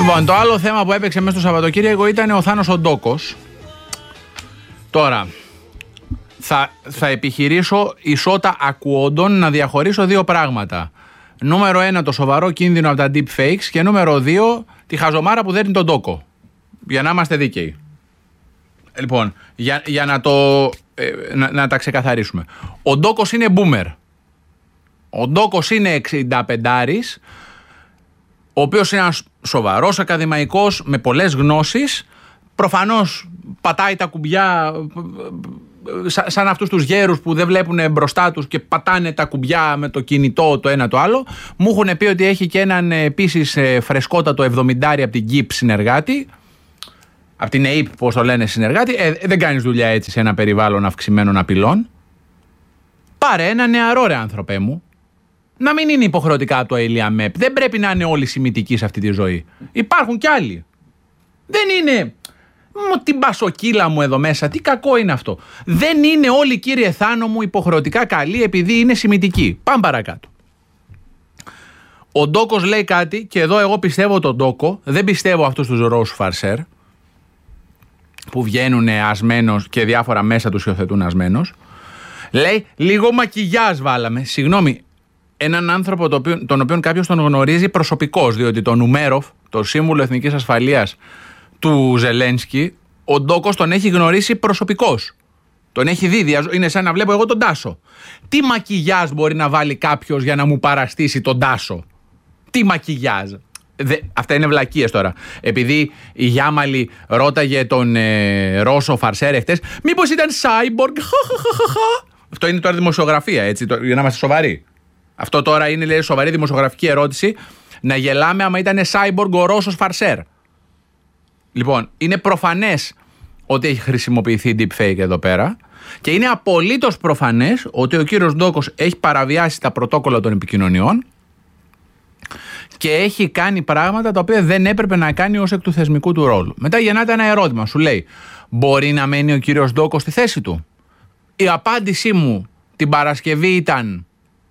Λοιπόν, το άλλο θέμα που έπαιξε μέσα στο Σαββατοκύριακο ήταν ο Θάνος ο Ντόκος. Τώρα, θα επιχειρήσω ισότα ακουόντων να διαχωρίσω δύο πράγματα. Νούμερο 1, το σοβαρό κίνδυνο από τα deepfakes, και νούμερο 2, τη χαζομάρα που δέρνει τον Ντόκο. Για να είμαστε δίκαιοι. Λοιπόν, για να τα ξεκαθαρίσουμε. Ο Ντόκος είναι boomer. Ο Ντόκος είναι 65άρης, ο οποίος είναι ένας σοβαρός ακαδημαϊκός με πολλές γνώσεις. Προφανώς πατάει τα κουμπιά σαν αυτούς τους γέρους που δεν βλέπουν μπροστά τους και πατάνε τα κουμπιά με το κινητό το ένα το άλλο. Μου έχουν πει ότι έχει και έναν επίσης φρεσκότατο 70 από την ΚΙΠ συνεργάτη, από την ΕΙΠ πώς το λένε συνεργάτη. Δεν κάνεις δουλειά έτσι σε ένα περιβάλλον αυξημένων απειλών. Πάρε ένα νεαρό ρε άνθρωπέ μου. Να μην είναι υποχρεωτικά από το ΕΛΙΑΜΕΠ. Δεν πρέπει να είναι όλοι σημητικοί σε αυτή τη ζωή. Υπάρχουν κι άλλοι. Δεν είναι την πασοκύλα μου εδώ μέσα. Τι κακό είναι αυτό. Δεν είναι όλοι, κύριε Θάνο μου, υποχρεωτικά καλοί επειδή είναι σημητικοί. Πάμε παρακάτω. Ο Ντόκος λέει κάτι, και εδώ εγώ πιστεύω τον Ντόκο, δεν πιστεύω αυτούς τους Ρώσους φαρσέρ που βγαίνουν ασμένος και διάφορα μέσα τους υιοθετούν ασμένος. Λέει λίγο μακιγιάζ βάλαμε. Συγγνώμη. Έναν άνθρωπο τον οποίο κάποιος τον γνωρίζει προσωπικώς, διότι τον Νουμέροφ, το σύμβουλο Εθνικής Ασφαλείας του Ζελένσκι, ο Ντόκος τον έχει γνωρίσει προσωπικώς. Τον έχει δει, είναι σαν να βλέπω εγώ τον Τάσο. Τι μακιγιάζ μπορεί να βάλει κάποιος για να μου παραστήσει τον Τάσο? Τι μακιγιάζ? Αυτά είναι βλακίες τώρα. Επειδή η Γιάμαλη ρώταγε τον Ρώσο φαρσέρ χτες, μήπως ήταν cyborg? Αυτό είναι τώρα δημοσιογραφία, έτσι, για να είμαστε σοβαροί. Αυτό τώρα είναι, λέει, σοβαρή δημοσιογραφική ερώτηση. Να γελάμε άμα ήταν cyborg ο Ρώσος φαρσέρ. Λοιπόν, είναι προφανές ότι έχει χρησιμοποιηθεί deepfake εδώ πέρα, και είναι απολύτως προφανές ότι ο κύριος Ντόκος έχει παραβιάσει τα πρωτόκολλα των επικοινωνιών και έχει κάνει πράγματα τα οποία δεν έπρεπε να κάνει ως εκ του θεσμικού του ρόλου. Μετά γεννάται ένα ερώτημα, σου λέει, μπορεί να μένει ο κύριος Ντόκος στη θέση του? Η απάντησή μου την Παρασκευή ήταν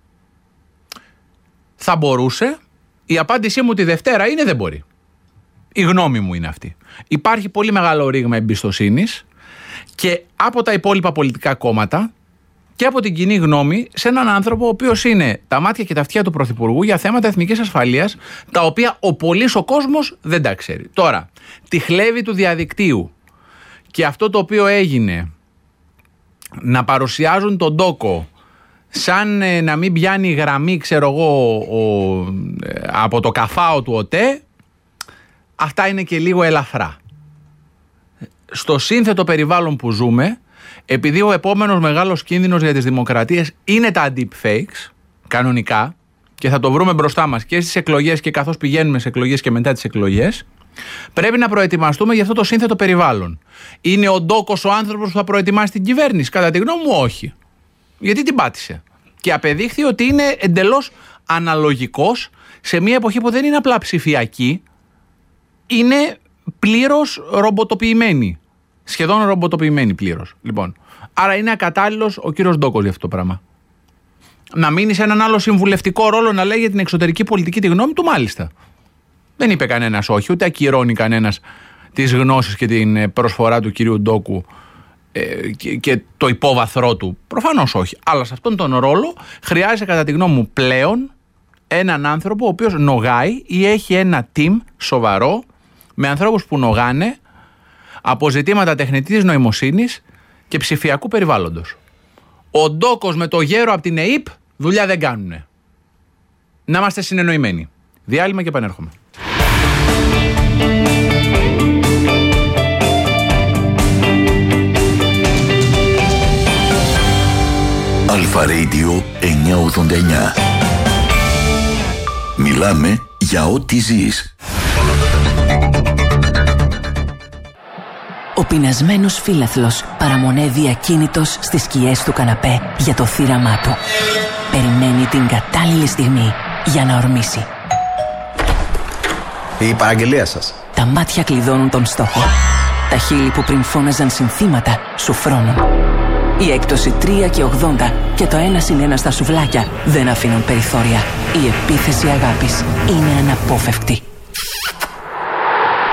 θα μπορούσε. Η απάντησή μου τη Δευτέρα είναι δεν μπορεί. Η γνώμη μου είναι αυτή. Υπάρχει πολύ μεγάλο ρήγμα εμπιστοσύνης και από τα υπόλοιπα πολιτικά κόμματα και από την κοινή γνώμη σε έναν άνθρωπο ο οποίος είναι τα μάτια και τα αυτιά του Πρωθυπουργού για θέματα εθνικής ασφαλείας, τα οποία ο πολύς ο κόσμος δεν τα ξέρει. Τώρα, τη χλέβη του διαδικτύου και αυτό το οποίο έγινε, να παρουσιάζουν τον Ντόκο σαν να μην πιάνει γραμμή, ξέρω εγώ, από το καφάο του ΟΤΕ, αυτά είναι και λίγο ελαφρά. Στο σύνθετο περιβάλλον που ζούμε, επειδή ο επόμενος μεγάλος κίνδυνος για τις δημοκρατίες είναι τα deepfakes, κανονικά, και θα το βρούμε μπροστά μας και στις εκλογές και καθώς πηγαίνουμε σε εκλογές και μετά τις εκλογές, πρέπει να προετοιμαστούμε για αυτό το σύνθετο περιβάλλον. Είναι ο Ντόκος ο άνθρωπος που θα προετοιμάσει την κυβέρνηση? Κατά τη γνώμη μου, όχι. Γιατί την πάτησε. Και απεδείχθη ότι είναι εντελώς αναλογικός σε μια εποχή που δεν είναι απλά ψηφιακή, είναι πλήρως ρομποτοποιημένη. Σχεδόν ρομποτοποιημένη πλήρως. Λοιπόν, άρα είναι ακατάλληλος ο κύριος Ντόκος για αυτό το πράγμα. Να μείνει σε έναν άλλο συμβουλευτικό ρόλο να λέει για την εξωτερική πολιτική τη γνώμη του, μάλιστα. Δεν είπε κανένας όχι, ούτε ακυρώνει κανένας τις γνώσεις και την προσφορά του κυρίου Ντόκου και το υπόβαθρό του. Προφανώς όχι. Αλλά σε αυτόν τον ρόλο χρειάζεται, κατά τη γνώμη μου, πλέον έναν άνθρωπο ο οποίος νογάει ή έχει ένα team σοβαρό με ανθρώπους που νογάνε από ζητήματα τεχνητής νοημοσύνης και ψηφιακού περιβάλλοντος. Ο Ντόκος με το γέρο από την ΕΙΠ δουλειά δεν κάνουνε. Να είμαστε συνεννοημένοι. Διάλειμμα και επανέρχομαι. Αλφα Radio 989. Μιλάμε για ό,τι ζεις. Ο πεινασμένος φύλαθλος παραμονεύει ακίνητος στις σκιές του καναπέ για το θύραμά του. Περιμένει την κατάλληλη στιγμή για να ορμήσει. Η παραγγελία σας. Τα μάτια κλειδώνουν τον στόχο. Τα χείλη που πριν φώναζαν συνθήματα σου φρώνουν. Η έκπτωση 3 και 80 και το 1+1 στα σουβλάκια δεν αφήνουν περιθώρια. Η επίθεση αγάπης είναι αναπόφευκτη.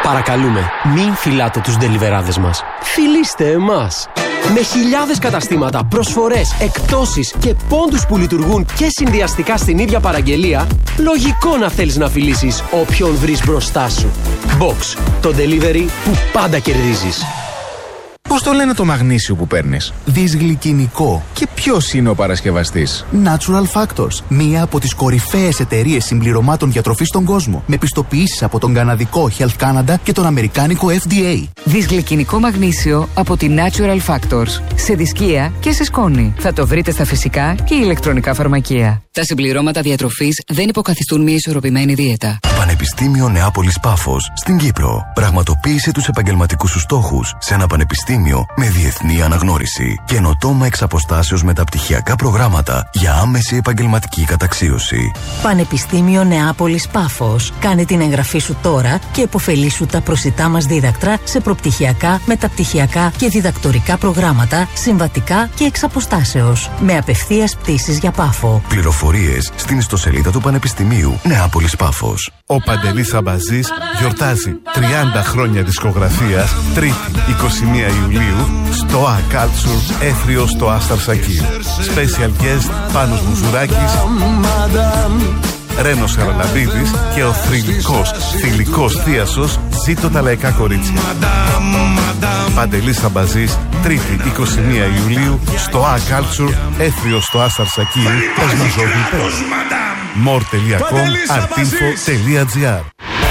Παρακαλούμε, μην φυλάτε τους ντελιβεράδες μας. Φιλήστε εμάς. Με χιλιάδες καταστήματα, προσφορές, εκπτώσεις και πόντους που λειτουργούν και συνδυαστικά στην ίδια παραγγελία, λογικό να θέλεις να φιλήσεις όποιον βρεις μπροστά σου. Box, το delivery που πάντα κερδίζεις. Πώς το λένε το μαγνήσιο που παίρνεις? Δυσγλυκινικό. Και ποιος είναι ο παρασκευαστής? Natural Factors, μία από τις κορυφαίες εταιρείες συμπληρωμάτων διατροφής στον κόσμο, με πιστοποιήσεις από τον καναδικό Health Canada και τον αμερικάνικο FDA. Δυσγλυκινικό μαγνήσιο από τη Natural Factors, σε δισκία και σε σκόνη. Θα το βρείτε στα φυσικά και ηλεκτρονικά φαρμακεία. Τα συμπληρώματα διατροφής δεν υποκαθιστούν μια ισορροπημένη δίαιτα. Πανεπιστήμιο Νεάπολης Πάφος στην Κύπρο. Πραγματοποίησε τους επαγγελματικούς σου στόχους σε ένα πανεπιστήμιο με διεθνή αναγνώριση. Καινοτόμα εξ αποστάσεως μεταπτυχιακά προγράμματα για άμεση επαγγελματική καταξίωση. Πανεπιστήμιο Νεάπολης Πάφος. Κάνε την εγγραφή σου τώρα και επωφελήσου τα προσιτά μας δίδακτρα σε προπτυχιακά, μεταπτυχιακά και διδακτορικά προγράμματα, συμβατικά και εξ αποστάσεως. Με απευθείας πτήσεις για Πάφο. Πληροφορίες στην ιστοσελίδα του Πανεπιστημίου Νεάπολης Πάφος. Ο Παντελής Αμπαζής γιορτάζει 30 χρόνια δισκογραφίας, Τρίτη 21 Ιουλίου, στο A Culture, Έθριο στο Άσταρ Σακίρ. Special guest Πάνος Μουζουράκης, Ρένος Χαραλαμπίδης και ο θηλυκός θίασος Ζήτω τα λαϊκά κορίτσια. Παντελής Αμπαζής, Τρίτη 21 Ιουλίου, στο A Culture, Έθριο στο Άσταρ Σακίρ, Πεσμαζόγλου. more.com, artinfo.gr.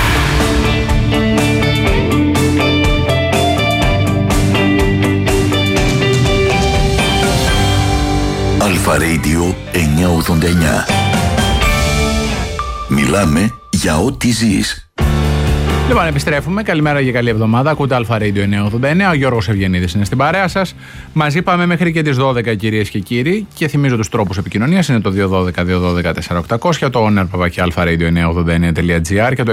Αλφα Radio 989. Μιλάμε για ό,τι ζεις. Λοιπόν, επιστρέφουμε. Καλημέρα και καλή εβδομάδα. Ακούτε Αλφα Radio 989. Ο Γιώργος Ευγενίδης είναι στην παρέα σας. Μαζί πάμε μέχρι και τις 12, κυρίες και κύριοι. Και θυμίζω τους τρόπους επικοινωνίας. Είναι το 212-212-4800, το alpha-radio989.gr και το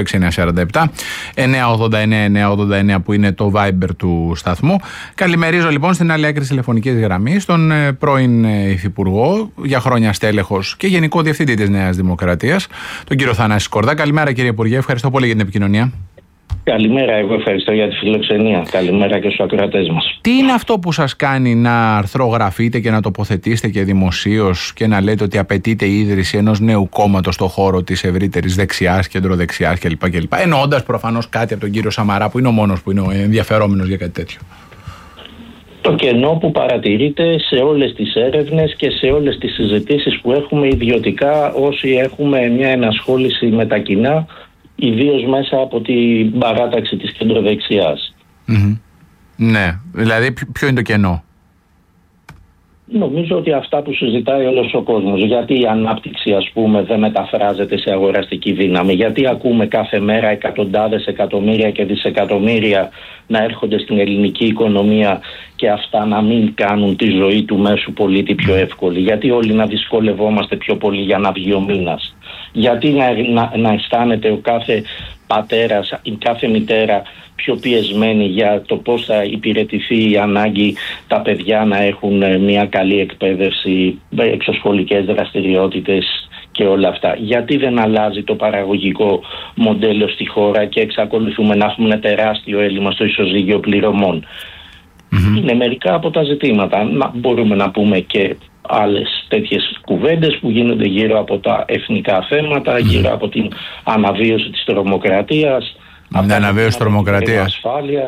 6947-989-989 που είναι το Viber του σταθμού. Καλημερίζω λοιπόν στην άλλη άκρη της τηλεφωνικής γραμμής τον πρώην Υφυπουργό, για χρόνια στέλεχος και Γενικό Διευθυντή της Νέας Δημοκρατίας, τον κύριο Θανάση Σκορδά. Καλημέρα, κύριε Υπουργέ. Ευχαριστώ πολύ για την επικοινωνία. Καλημέρα, εγώ ευχαριστώ για τη φιλοξενία. Καλημέρα και στους ακροατές μας. Τι είναι αυτό που σας κάνει να αρθρογραφείτε και να τοποθετήσετε και δημοσίως και να λέτε ότι απαιτείται η ίδρυση ενός νέου κόμματος στον χώρο της ευρύτερης δεξιάς, κεντροδεξιάς κλπ. Εννοώντας προφανώς κάτι από τον κύριο Σαμαρά, που είναι ο μόνος που είναι ο ενδιαφερόμενος για κάτι τέτοιο? Το κενό που παρατηρείται σε όλες τις έρευνες και σε όλες τις συζητήσεις που έχουμε ιδιωτικά όσοι έχουμε μια ενασχόληση με τα κοινά, ιδίως μέσα από την παράταξη της κεντροδεξιάς. Mm-hmm. Ναι, δηλαδή ποιο είναι το κενό? Νομίζω ότι αυτά που συζητάει όλος ο κόσμος. Γιατί η ανάπτυξη, ας πούμε, δεν μεταφράζεται σε αγοραστική δύναμη? Γιατί ακούμε κάθε μέρα εκατοντάδες εκατομμύρια και δισεκατομμύρια να έρχονται στην ελληνική οικονομία και αυτά να μην κάνουν τη ζωή του μέσου πολίτη πιο εύκολη? Γιατί όλοι να δυσκολευόμαστε πιο πολύ για να βγει ο μήνας? Γιατί να αισθάνεται ο κάθε πατέρας, η κάθε μητέρα πιο πιεσμένη για το πώς θα υπηρετηθεί η ανάγκη τα παιδιά να έχουν μια καλή εκπαίδευση, εξωσχολικές δραστηριότητες και όλα αυτά? Γιατί δεν αλλάζει το παραγωγικό μοντέλο στη χώρα και εξακολουθούμε να έχουμε ένα τεράστιο έλλειμμα στο ισοζύγιο πληρωμών? Mm-hmm. Είναι μερικά από τα ζητήματα. Μπορούμε να πούμε και άλλες τέτοιες κουβέντες που γίνονται γύρω από τα εθνικά θέματα, γύρω από την αναβίωση της τρομοκρατίας. Την αναβίωση τρομοκρατίας.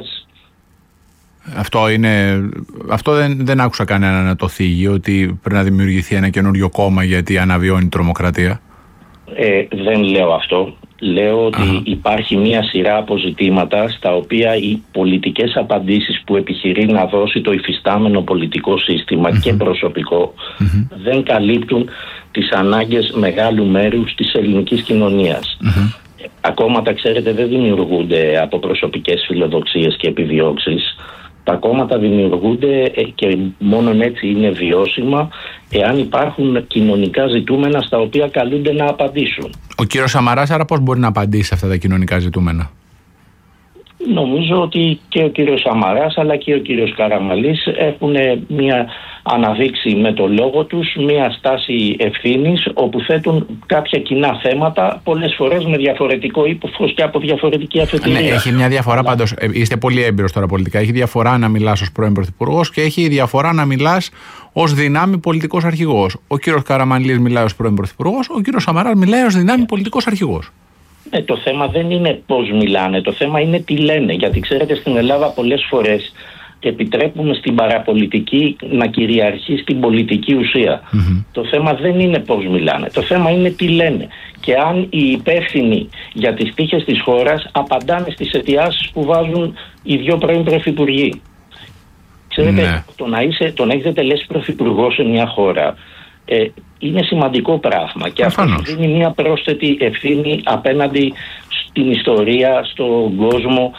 Αυτό δεν άκουσα κανένα να το θίγει, ότι πρέπει να δημιουργηθεί ένα καινούριο κόμμα γιατί αναβιώνει η τρομοκρατία. Δεν λέω αυτό. Λέω ότι υπάρχει μια σειρά από ζητήματα στα οποία οι πολιτικές απαντήσεις που επιχειρεί να δώσει το υφιστάμενο πολιτικό σύστημα και προσωπικό δεν καλύπτουν τις ανάγκες μεγάλου μέρους της ελληνικής κοινωνίας. Τα κόμματα, ξέρετε, δεν δημιουργούνται από προσωπικές φιλοδοξίες και επιδιώξεις. Τα κόμματα δημιουργούνται και μόνον έτσι είναι βιώσιμα εάν υπάρχουν κοινωνικά ζητούμενα στα οποία καλούνται να απαντήσουν. Ο κύριος Σαμαράς άρα πώς μπορεί να απαντήσει σε αυτά τα κοινωνικά ζητούμενα? νομίζω ότι και ο κύριος Σαμαράς αλλά και ο κύριος Καραμανλής έχουν αναδείξει με το λόγο τους μια στάση ευθύνης, όπου θέτουν κάποια κοινά θέματα, πολλές φορές με διαφορετικό ύφος και από διαφορετική αφετηρία. Ναι, έχει μια διαφορά πάντως, είστε πολύ έμπειρος τώρα πολιτικά, έχει διαφορά να μιλάς ως πρώην πρωθυπουργός και έχει διαφορά να μιλάς ως δυνάμει πολιτικός αρχηγός. Ο κύριος Καραμανλής μιλάει ως πρώην πρωθυπουργός, ο κύριος Σαμαράς μιλάει ως δυνάμει πολιτικός αρχηγός. Το θέμα δεν είναι πώς μιλάνε, το θέμα είναι τι λένε. Γιατί ξέρετε, στην Ελλάδα πολλές φορές επιτρέπουμε στην παραπολιτική να κυριαρχεί στην πολιτική ουσία. Το θέμα δεν είναι πώς μιλάνε, το θέμα είναι τι λένε. Και αν οι υπεύθυνοι για τις τύχες της χώρας απαντάνε στις αιτιάσεις που βάζουν οι δύο πρώην πρωθυπουργοί. Ξέρετε, το να έχετε τελέσει πρωθυπουργό σε μια χώρα είναι σημαντικό πράγμα και αυτό δίνει μια πρόσθετη ευθύνη απέναντι στην ιστορία, στον κόσμο.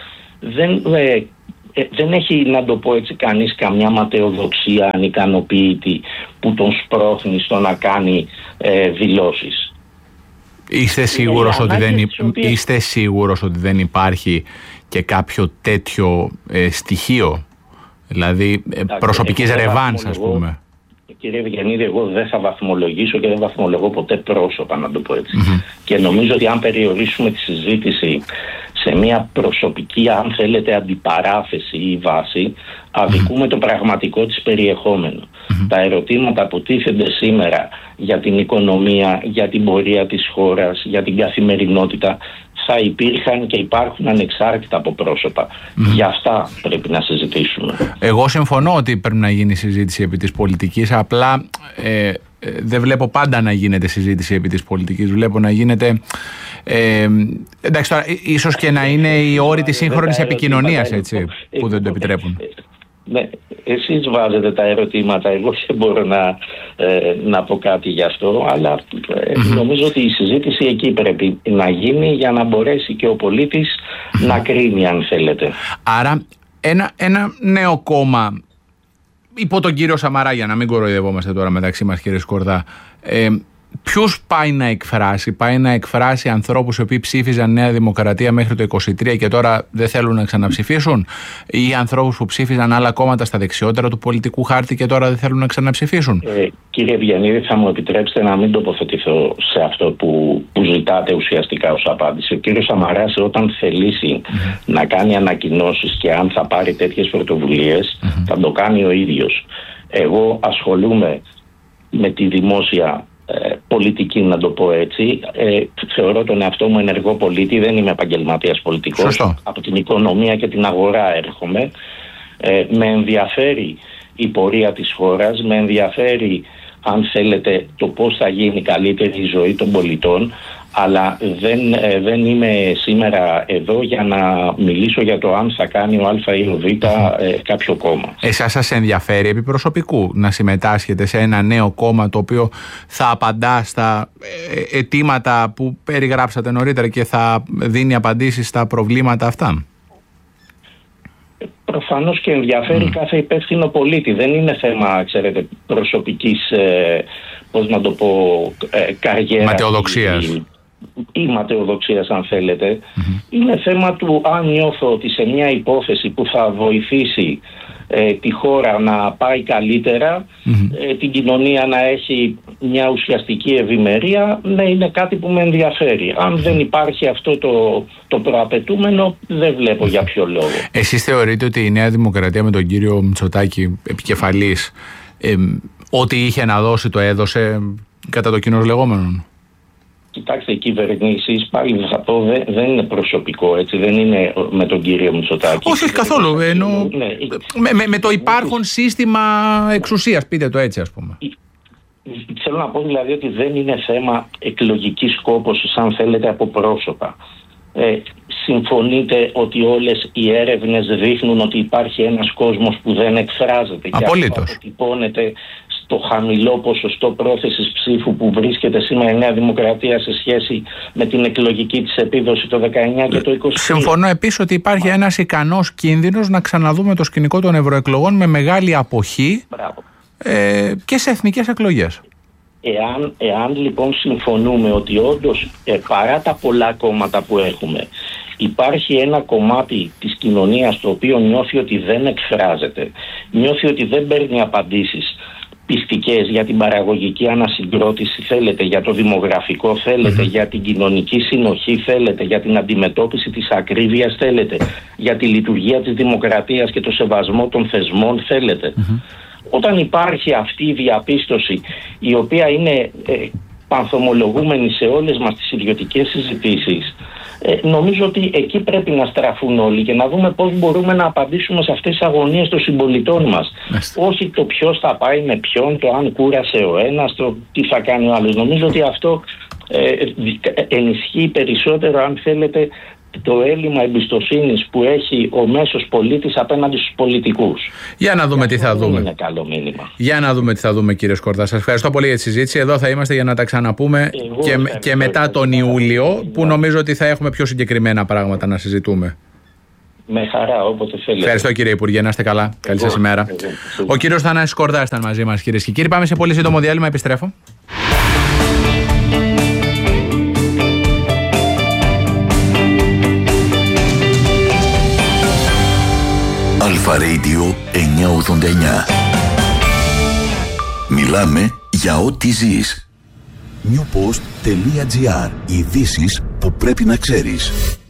Δεν έχει, να το πω έτσι, κανείς καμιά ματαιοδοξία ανικανοποίητη που τον σπρώχνει στο να κάνει δηλώσεις. Είστε σίγουρος ότι δεν υπάρχει και κάποιο τέτοιο στοιχείο, δηλαδή προσωπικής ρεβάνς, ας πούμε? Κύριε Ευγενίδη, εγώ δεν θα βαθμολογήσω και δεν βαθμολογώ ποτέ πρόσωπα, να το πω έτσι. Και νομίζω ότι αν περιορίσουμε τη συζήτηση σε μια προσωπική, αν θέλετε, αντιπαράθεση ή βάση, αδικούμε το πραγματικό της περιεχόμενο. Τα ερωτήματα που τίθενται σήμερα για την οικονομία, για την πορεία της χώρας, για την καθημερινότητα, θα υπήρχαν και υπάρχουν ανεξάρτητα από πρόσωπα. Για αυτά πρέπει να συζητήσουμε. Εγώ συμφωνώ ότι πρέπει να γίνει συζήτηση επί της πολιτικής, απλά δεν βλέπω πάντα να γίνεται συζήτηση επί της πολιτικής. Βλέπω να γίνεται, εντάξει, τώρα, ίσως και να είναι οι όροι της σύγχρονης επικοινωνίας, έτσι, που δεν το επιτρέπουν. Ναι, εσείς βάζετε τα ερωτήματα, εγώ δεν μπορώ να πω κάτι γι' αυτό, αλλά νομίζω ότι η συζήτηση εκεί πρέπει να γίνει για να μπορέσει και ο πολίτης να κρίνει, αν θέλετε. Άρα ένα νέο κόμμα υπό τον κύριο Σαμαρά, για να μην κοροϊδευόμαστε τώρα μεταξύ μας, κύριε Σκορδά, ποιους πάει να εκφράσει ανθρώπους οι οποίοι ψήφιζαν Νέα Δημοκρατία μέχρι το 23 και τώρα δεν θέλουν να ξαναψηφίσουν, ή ανθρώπους που ψήφιζαν άλλα κόμματα στα δεξιότερα του πολιτικού χάρτη και τώρα δεν θέλουν να ξαναψηφίσουν? Κύριε Βιαννίδη, θα μου επιτρέψετε να μην τοποθετηθώ σε αυτό που ζητάτε ουσιαστικά ως απάντηση. Ο κύριος Σαμαράς, όταν θελήσει να κάνει ανακοινώσεις και αν θα πάρει τέτοιες πρωτοβουλίες, θα το κάνει ο ίδιος. Εγώ ασχολούμαι με τη δημόσια πολιτική, να το πω έτσι. Θεωρώ τον εαυτό μου ενεργό πολίτη, δεν είμαι επαγγελματίας πολιτικός. Σωστό. Από την οικονομία και την αγορά έρχομαι. Με ενδιαφέρει η πορεία της χώρας, με ενδιαφέρει, αν θέλετε, το πώς θα γίνει καλύτερη η ζωή των πολιτών, αλλά δεν είμαι σήμερα εδώ για να μιλήσω για το αν θα κάνει ο Α ή ο Β κάποιο κόμμα. Εσάς σας ενδιαφέρει επί προσωπικού να συμμετάσχετε σε ένα νέο κόμμα το οποίο θα απαντά στα αιτήματα που περιγράψατε νωρίτερα και θα δίνει απαντήσεις στα προβλήματα αυτά? Προφανώς και ενδιαφέρει κάθε υπεύθυνο πολίτη. Δεν είναι θέμα, ξέρετε, προσωπικής, πώς να το πω, καριέρας. Ματαιοδοξίας. Ή ματαιοδοξίας, αν θέλετε. Είναι θέμα του αν νιώθω ότι σε μια υπόθεση που θα βοηθήσει τη χώρα να πάει καλύτερα, την κοινωνία να έχει μια ουσιαστική ευημερία, ναι, είναι κάτι που με ενδιαφέρει. Αν δεν υπάρχει αυτό το προαπαιτούμενο, δεν βλέπω για ποιο λόγο. Εσείς θεωρείτε ότι η Νέα Δημοκρατία με τον κύριο Μητσοτάκη επικεφαλής, ό,τι είχε να δώσει το έδωσε κατά το κοινός λεγόμενο? Κοιτάξτε, οι κυβερνήσεις, πάλι θα πω, δεν είναι προσωπικό, έτσι, δεν είναι με τον κύριο Μητσοτάκη. Όχι καθόλου, με το υπάρχον σύστημα εξουσίας, πείτε το έτσι, ας πούμε. Θέλω να πω δηλαδή ότι δεν είναι θέμα εκλογικής κόπωσης, αν θέλετε, από πρόσωπα. Συμφωνείτε ότι όλες οι έρευνες δείχνουν ότι υπάρχει ένας κόσμος που δεν εκφράζεται? Απολύτως. Και αυτό αποτυπώνεται στο χαμηλό ποσοστό πρόθεσης ψήφου που βρίσκεται σήμερα η Νέα Δημοκρατία σε σχέση με την εκλογική της επίδοση το 19 και το 20. Συμφωνώ επίσης ότι υπάρχει ένας ικανός κίνδυνος να ξαναδούμε το σκηνικό των ευρωεκλογών με μεγάλη αποχή και σε εθνικές εκλογές. Εάν λοιπόν συμφωνούμε ότι όντως παρά τα πολλά κόμματα που έχουμε υπάρχει ένα κομμάτι της κοινωνίας το οποίο νιώθει ότι δεν εκφράζεται, νιώθει ότι δεν παίρνει απαντήσεις πιστικές για την παραγωγική ανασυγκρότηση, θέλετε, για το δημογραφικό, θέλετε, για την κοινωνική συνοχή, θέλετε, για την αντιμετώπιση της ακρίβειας, θέλετε, για τη λειτουργία της δημοκρατίας και το σεβασμό των θεσμών, θέλετε. Όταν υπάρχει αυτή η διαπίστωση, η οποία είναι πανθομολογούμενη σε όλες μας τις ιδιωτικές συζητήσεις, νομίζω ότι εκεί πρέπει να στραφούν όλοι και να δούμε πώς μπορούμε να απαντήσουμε σε αυτές τις αγωνίες των συμπολιτών μας. Όχι το ποιος θα πάει με ποιον, το αν κούρασε ο ένας, το τι θα κάνει ο άλλος. Νομίζω ότι αυτό ενισχύει περισσότερο, αν θέλετε, το έλλειμμα εμπιστοσύνης που έχει ο μέσος πολίτης απέναντι στους πολιτικούς. Για να δούμε τι θα δούμε. Είναι καλό μήνυμα. Για να δούμε τι θα δούμε, κύριε Σκορδά. Σας ευχαριστώ πολύ για τη συζήτηση. Εδώ θα είμαστε για να τα ξαναπούμε και μετά τον Ιούλιο, που νομίζω ότι θα έχουμε πιο συγκεκριμένα πράγματα να συζητούμε. Με χαρά, όποτε θέλετε. Ευχαριστώ, κύριε Υπουργέ. Να είστε καλά. Καλή σας ημέρα. Ο κύριος Θανάσης Σκορδάς ήταν μαζί μας, κυρίες και κύριοι. Πάμε σε πολύ σύντομο διάλειμμα. Επιστρέφω. Αλφα Radio 989. Μιλάμε για ό,τι ζεις. Newpost.gr. Ειδήσεις που πρέπει να ξέρεις.